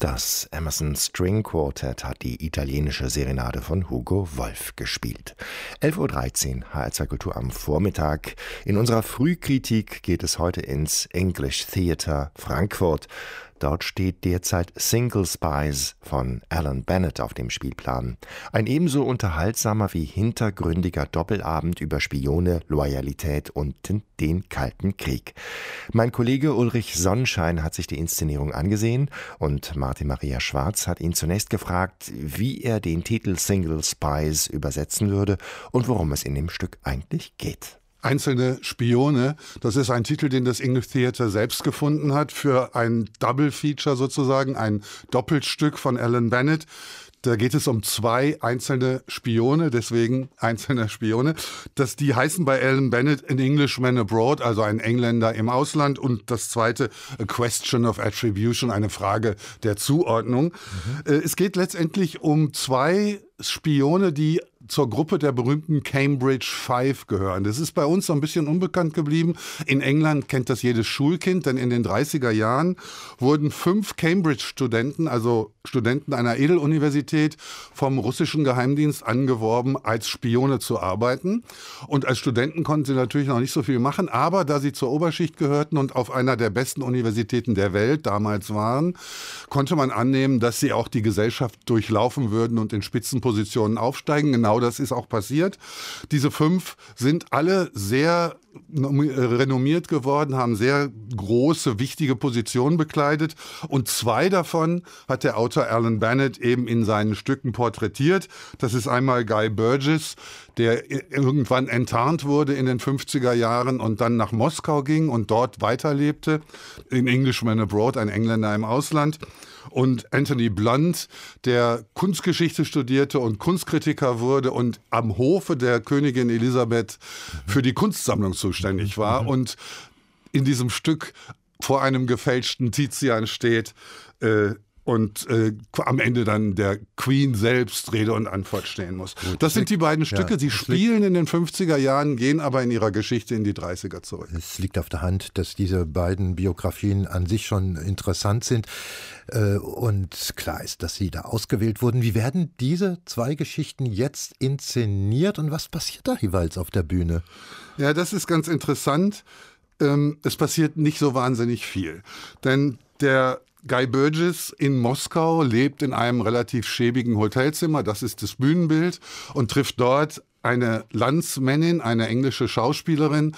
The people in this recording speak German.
Das Emerson String Quartet hat die italienische Serenade von Hugo Wolf gespielt. 11.13 Uhr, HR2 Kultur am Vormittag. In unserer Frühkritik geht es heute ins English Theatre Frankfurt. Dort steht derzeit Single Spies von Alan Bennett auf dem Spielplan. Ein ebenso unterhaltsamer wie hintergründiger Doppelabend über Spione, Loyalität und den Kalten Krieg. Mein Kollege Ulrich Sonnenschein hat sich die Inszenierung angesehen und Martin Maria Schwarz hat ihn zunächst gefragt, wie er den Titel Single Spies übersetzen würde und worum es in dem Stück eigentlich geht. Einzelne Spione, das ist ein Titel, den das English Theatre selbst gefunden hat für ein Double Feature sozusagen, ein Doppelstück von Alan Bennett. Da geht es um zwei einzelne Spione, deswegen einzelne Spione. Die heißen bei Alan Bennett An Englishman Abroad, also ein Engländer im Ausland. Und das zweite, A Question of Attribution, eine Frage der Zuordnung. Es geht letztendlich um zwei Spione, die zur Gruppe der berühmten Cambridge Five gehören. Das ist bei uns so ein bisschen unbekannt geblieben. In England kennt das jedes Schulkind, denn in den 30er Jahren wurden 5 Cambridge-Studenten, also Studenten einer Edeluniversität, vom russischen Geheimdienst angeworben, als Spione zu arbeiten. Und als Studenten konnten sie natürlich noch nicht so viel machen, aber da sie zur Oberschicht gehörten und auf einer der besten Universitäten der Welt damals waren, konnte man annehmen, dass sie auch die Gesellschaft durchlaufen würden und in Spitzenpositionen aufsteigen. Genau das ist auch passiert. Diese 5 sind alle sehr renommiert geworden, haben sehr große, wichtige Positionen bekleidet und 2 davon hat der Autor Alan Bennett eben in seinen Stücken porträtiert. Das ist einmal Guy Burgess, der irgendwann enttarnt wurde in den 50er Jahren und dann nach Moskau ging und dort weiterlebte, in Englishman Abroad, ein Engländer im Ausland. Und Anthony Blunt, der Kunstgeschichte studierte und Kunstkritiker wurde und am Hofe der Königin Elisabeth für die Kunstsammlung zuständig war und in diesem Stück vor einem gefälschten Tizian steht und am Ende dann der Queen selbst Rede und Antwort stehen muss. Das sind die beiden Stücke, sie spielen in den 50er Jahren, gehen aber in ihrer Geschichte in die 30er zurück. Es liegt auf der Hand, dass diese beiden Biografien an sich schon interessant sind und klar ist, dass sie da ausgewählt wurden. Wie werden diese 2 Geschichten jetzt inszeniert und was passiert da jeweils auf der Bühne? Ja, das ist ganz interessant. Es passiert nicht so wahnsinnig viel, denn der Guy Burgess in Moskau lebt in einem relativ schäbigen Hotelzimmer, das ist das Bühnenbild, und trifft dort eine Landsmännin, eine englische Schauspielerin,